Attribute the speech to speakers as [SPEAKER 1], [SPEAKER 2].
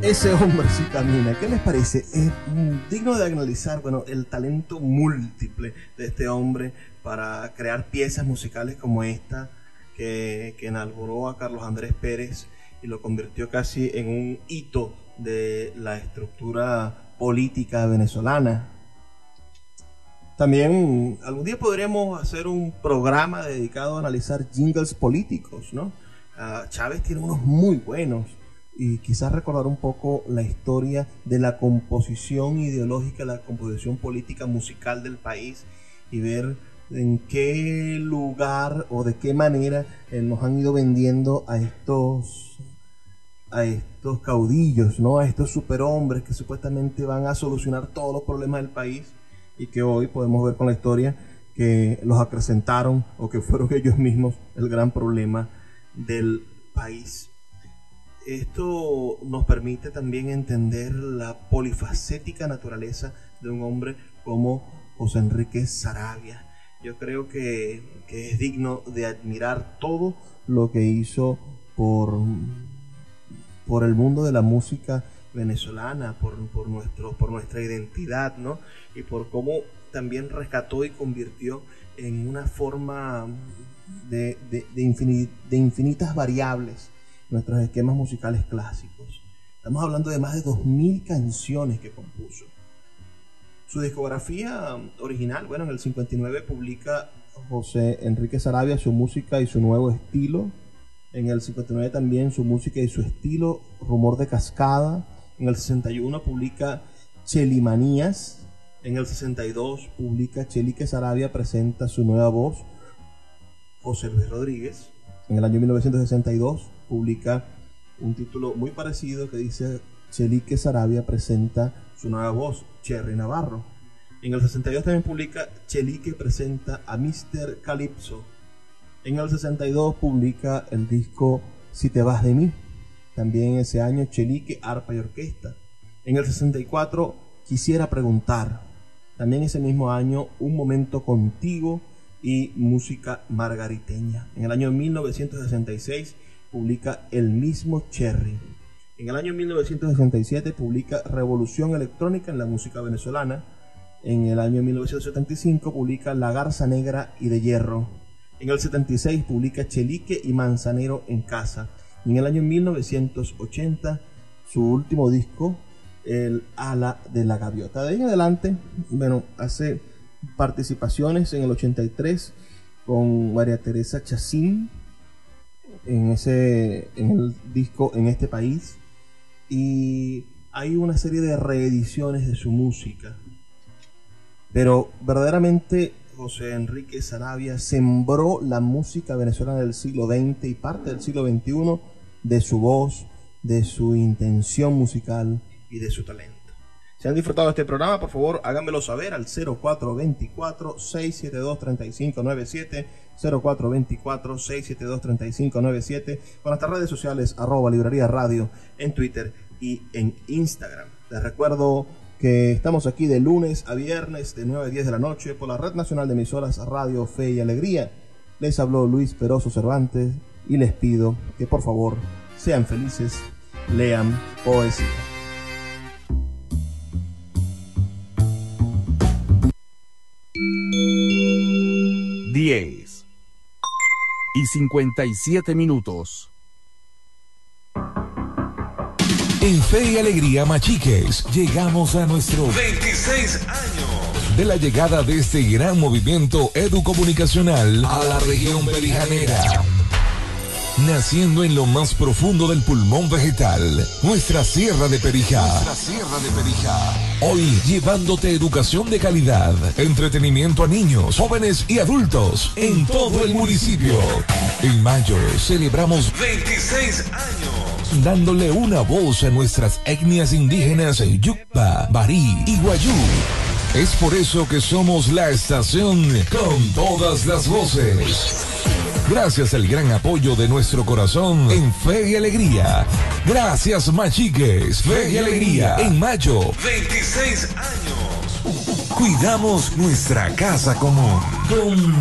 [SPEAKER 1] Ese hombre sí camina. ¿Qué les parece? Es digno de analizar, bueno, el talento múltiple de este hombre para crear piezas musicales como esta, que enalboró a Carlos Andrés Pérez y lo convirtió casi en un hito de la estructura política venezolana. También algún día podríamos hacer un programa dedicado a analizar jingles políticos, ¿no? Chávez tiene unos muy buenos, y quizás recordar un poco la historia de la composición ideológica, la composición política musical del país, y ver en qué lugar o de qué manera nos han ido vendiendo a estos caudillos, ¿no? A estos superhombres que supuestamente van a solucionar todos los problemas del país, y que hoy podemos ver con la historia que los acrecentaron, o que fueron ellos mismos el gran problema del país. Esto nos permite también entender la polifacética naturaleza de un hombre como José Enrique Saravia. Yo creo que es digno de admirar todo lo que hizo por el mundo de la música venezolana, por nuestra identidad, ¿no? Y por cómo también rescató y convirtió en una forma de infinitas variables nuestros esquemas musicales clásicos. Estamos hablando de más de 2000 canciones que compuso. Su discografía original, bueno, en el 59 publica José Enrique Saravia Su música y su nuevo estilo. En el 59 también Su música y su estilo, Rumor de cascada. En el 61 publica Chelimanías. En el 62 publica Chelique Saravia presenta su nueva voz, José Luis Rodríguez. En el año 1962 publica un título muy parecido que dice Chelique Saravia presenta su nueva voz, Cherry Navarro. En el 62 también publica Chelique presenta a Mr. Calypso. En el 62 publica el disco Si te vas de mí. También ese año Chelique, arpa y orquesta. En el 64 Quisiera preguntar. También ese mismo año Un momento contigo y música margariteña. En el año 1966 publica El mismo Cherry. En el año 1967 publica Revolución electrónica en la música venezolana. En el año 1975 publica La garza negra y de hierro. En el 76 publica Chelique y Manzanero en casa. Y en el año 1980 su último disco, El ala de la gaviota. De ahí en adelante, bueno, hace participaciones en el 83 con María Teresa Chacín en el disco En este país, y hay una serie de reediciones de su música. Pero verdaderamente José Enrique Saravia sembró la música venezolana del siglo XX y parte del siglo XXI de su voz, de su intención musical y de su talento. Si han disfrutado de este programa, por favor, háganmelo saber al 0424-672-3597, 0424-672-3597, con nuestras redes sociales, @Librería Radio, en Twitter y en Instagram. Les recuerdo que estamos aquí de lunes a viernes, de 9 a 10 de la noche, por la Red Nacional de Emisoras Radio Fe y Alegría. Les habló Luis Peroso Cervantes, y les pido que por favor sean felices, lean poesía.
[SPEAKER 2] 10:57.
[SPEAKER 3] En Fe y Alegría Machiques llegamos a nuestros
[SPEAKER 4] 26 años
[SPEAKER 3] de la llegada de este gran movimiento educomunicacional a la región perijanera. Naciendo en lo más profundo del pulmón vegetal, nuestra Sierra de Perijá. Hoy llevándote educación de calidad, entretenimiento a niños, jóvenes y adultos en todo el municipio. En mayo celebramos
[SPEAKER 4] 26 años
[SPEAKER 3] dándole una voz a nuestras etnias indígenas Yucpa, Barí y Guayú. Es por eso que somos la estación con todas las voces. Gracias al gran apoyo de nuestro corazón en Fe y Alegría. Gracias, Machiques. Fe y Alegría en mayo.
[SPEAKER 4] 26 años.
[SPEAKER 3] Cuidamos nuestra casa común.